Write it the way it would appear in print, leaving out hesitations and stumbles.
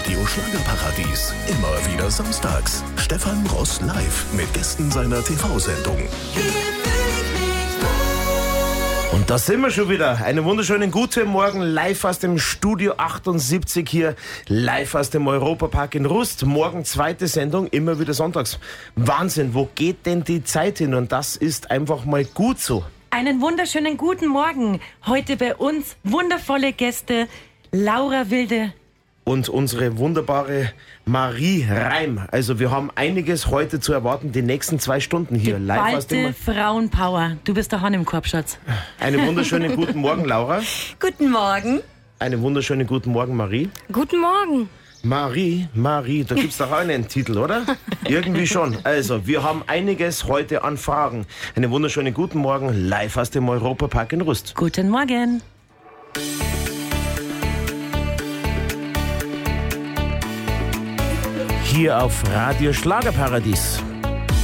Radio Schlagerparadies. Immer wieder samstags. Stefan Ross live mit Gästen seiner TV-Sendung. Und da sind wir schon wieder. Einen wunderschönen guten Morgen, live aus dem Studio 78 hier, live aus dem Europapark in Rust. Morgen zweite Sendung, immer wieder sonntags. Wahnsinn, wo geht denn die Zeit hin? Und das ist einfach mal gut so. Einen wunderschönen guten Morgen. Heute bei uns wundervolle Gäste, Laura Wilde. Und unsere wunderbare Marie Reim. Also wir haben einiges heute zu erwarten, die nächsten 2 Stunden hier live aus dem... Frauenpower. Du bist der Hahn im Korb, Schatz. Einen wunderschönen guten Morgen, Laura. Guten Morgen. Einen wunderschönen guten Morgen, Marie. Guten Morgen. Marie, da gibt's doch auch einen Titel, oder? Irgendwie schon. Also, wir haben einiges heute an Fragen. Einen wunderschönen guten Morgen, live aus dem Europapark in Rust. Guten Morgen. Hier auf Radio Schlagerparadies.